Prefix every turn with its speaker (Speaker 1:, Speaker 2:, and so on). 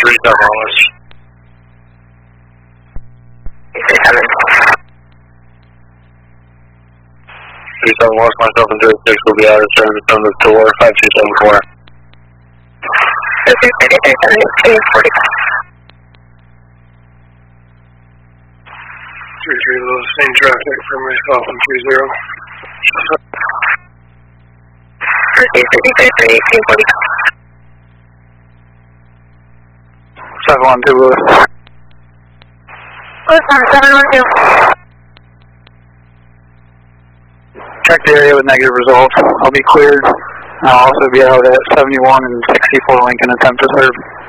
Speaker 1: 37 Wallace. 37 Wallace, myself and 36 will be out of service on the door, 5274. 33 Little, same traffic for myself and 30. 712 Lewis.
Speaker 2: Lewis on 712.
Speaker 1: Check the area with negative results. I'll be cleared. I'll also be out at 71 and 64 Lincoln attempt to serve.